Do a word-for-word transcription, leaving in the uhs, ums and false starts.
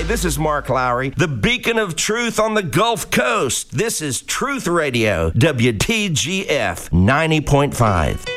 this is Mark Lowry, the beacon of truth on the Gulf Coast. This is Truth Radio, W T G F ninety point five.